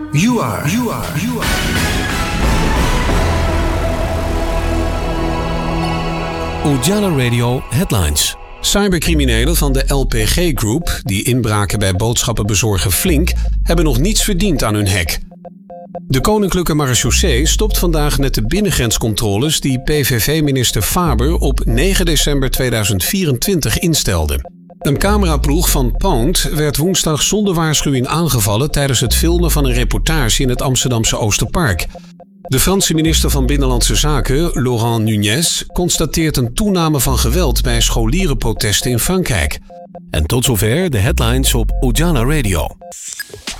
You are. Ujala Radio Headlines. Cybercriminelen van de LPG Group, die inbraken bij boodschappenbezorger Flink, hebben nog niets verdiend aan hun hack. De Koninklijke Marechaussee stopt vandaag met de binnengrenscontroles die PVV-minister Faber op 9 december 2024 instelde. Een cameraploeg van Pound werd woensdag zonder waarschuwing aangevallen tijdens het filmen van een reportage in het Amsterdamse Oosterpark. De Franse minister van Binnenlandse Zaken, Laurent Nunez, constateert een toename van geweld bij scholierenprotesten in Frankrijk. En tot zover de headlines op Ujala Radio.